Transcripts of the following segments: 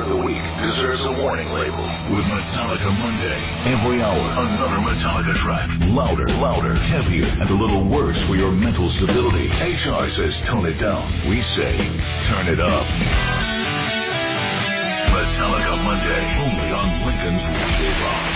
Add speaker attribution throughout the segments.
Speaker 1: of the week deserves a warning label. With Metallica Monday. Every hour, another Metallica track. Louder, heavier, and a little worse for your mental stability. HR says tone it down. We say turn it up. Metallica Monday. Only on Lincoln's Weekday Rock.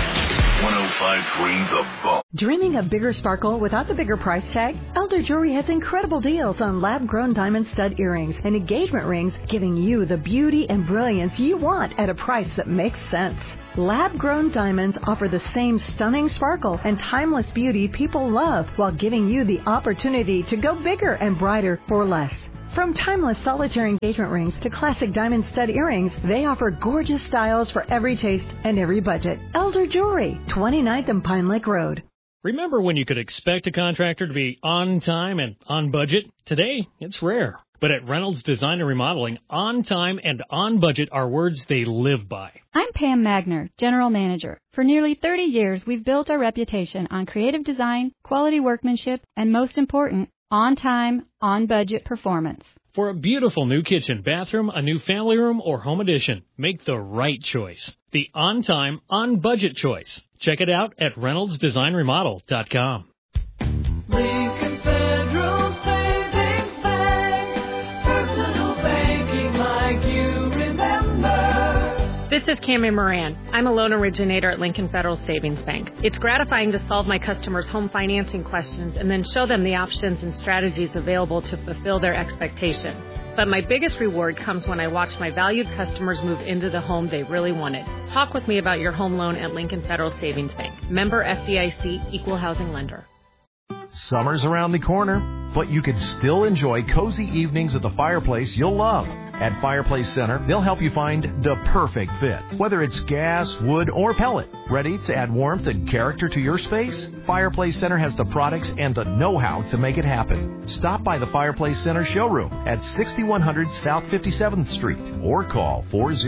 Speaker 1: 105.3 The Bone.
Speaker 2: Dreaming of bigger sparkle without the bigger price tag? Elder Jewelry has incredible deals on lab-grown diamond stud earrings and engagement rings, giving you the beauty and brilliance you want at a price that makes sense. Lab-grown diamonds offer the same stunning sparkle and timeless beauty people love, while giving you the opportunity to go bigger and brighter for less. From timeless solitaire engagement rings to classic diamond stud earrings, they offer gorgeous styles for every taste and every budget. Elder Jewelry, 29th and Pine Lake Road.
Speaker 3: Remember when you could expect a contractor to be on time and on budget? Today, it's rare. But at Reynolds Design and Remodeling, on time and on budget are words they live by.
Speaker 4: I'm Pam Magner, General Manager. For nearly 30 years, we've built our reputation on creative design, quality workmanship, and most important, on time, on budget performance.
Speaker 3: For a beautiful new kitchen, bathroom, a new family room, or home addition, make the right choice. The on time, on budget choice. Check it out at ReynoldsDesignRemodel.com.
Speaker 5: Lincoln Federal Savings Bank, personal banking like you remember.
Speaker 6: This is Cammie Moran. I'm a loan originator at Lincoln Federal Savings Bank. It's gratifying to solve my customers' home financing questions and then show them the options and strategies available to fulfill their expectations. But my biggest reward comes when I watch my valued customers move into the home they really wanted. Talk with me about your home loan at Lincoln Federal Savings Bank. Member FDIC, Equal Housing Lender.
Speaker 7: Summer's around the corner, but you can still enjoy cozy evenings at the fireplace you'll love. At Fireplace Center, they'll help you find the perfect fit, whether it's gas, wood, or pellet. Ready to add warmth and character to your space? Fireplace Center has the products and the know-how to make it happen. Stop by the Fireplace Center showroom at 6100 South 57th Street or call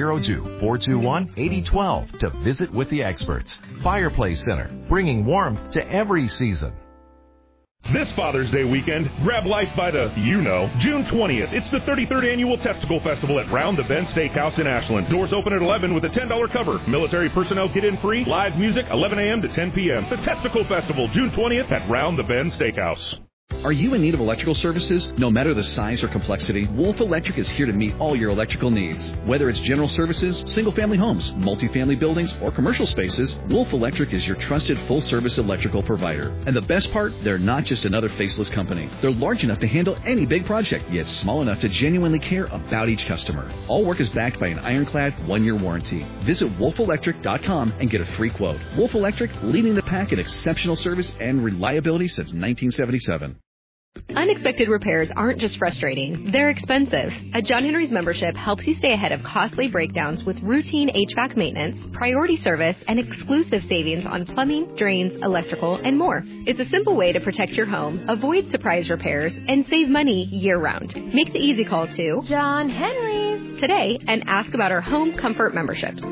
Speaker 7: 402-421-8012 to visit with the experts. Fireplace Center, bringing warmth to every season.
Speaker 8: This Father's Day weekend, grab life by the, June 20th. It's the 33rd Annual Testicle Festival at Round the Bend Steakhouse in Ashland. Doors open at 11 with a $10 cover. Military personnel get in free. Live music, 11 a.m. to 10 p.m. The Testicle Festival, June 20th at Round the Bend Steakhouse.
Speaker 9: Are you in need of electrical services? No matter the size or complexity, Wolf Electric is here to meet all your electrical needs. Whether it's general services, single-family homes, multifamily buildings, or commercial spaces, Wolf Electric is your trusted full-service electrical provider. And the best part, they're not just another faceless company. They're large enough to handle any big project, yet small enough to genuinely care about each customer. All work is backed by an ironclad 1-year warranty. Visit wolfelectric.com and get a free quote. Wolf Electric, leading the pack in exceptional service and reliability since 1977.
Speaker 10: Unexpected repairs aren't just frustrating, they're expensive. A John Henry's membership helps you stay ahead of costly breakdowns with routine HVAC maintenance, priority service, and exclusive savings on plumbing, drains, electrical, and more. It's a simple way to protect your home, avoid surprise repairs, and save money year-round. Make the easy call to John Henry's today and ask about our home comfort memberships.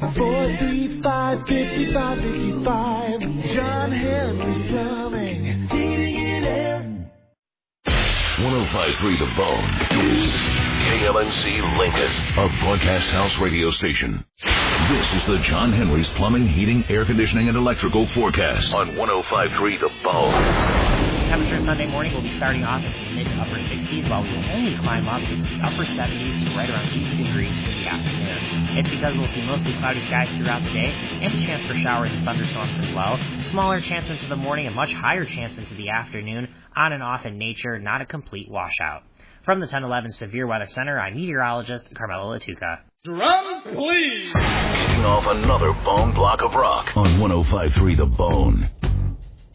Speaker 5: 435-5555, John Henry's Plumbing, heating and air.
Speaker 1: 105.3 The Bone is KLNC Lincoln, a broadcast house radio station. This is the John Henry's Plumbing, Heating, Air Conditioning, and Electrical forecast on 105.3 The Bone.
Speaker 11: Temperature Sunday morning will be starting off into the mid to upper 60s, while we will only climb up into the upper 70s to right around 80 degrees for the afternoon. It's because we'll see mostly cloudy skies throughout the day and a chance for showers and thunderstorms as well. Smaller chance into the morning and much higher chance into the afternoon. On and off in nature, not a complete washout. From the 1011 Severe Weather Center, I'm meteorologist Carmelo Latuca.
Speaker 12: Drums, please!
Speaker 1: Kicking off another bone block of rock on 105.3 The Bone.